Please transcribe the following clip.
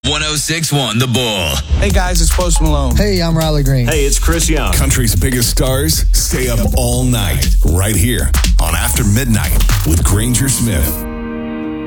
106.1 The Bull. Hey guys, it's Post Malone. Hey, I'm Riley Green. Hey, it's Chris Young. Country's biggest stars stay up all night right here on After Midnight with Granger Smith.